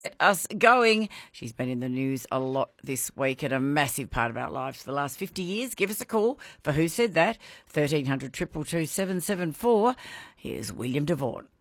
Get us going. She's been in the news a lot this week and a massive part of our lives for the last 50 years. Give us a call for Who Said That, 1300 222 774. Here's William Devaughn.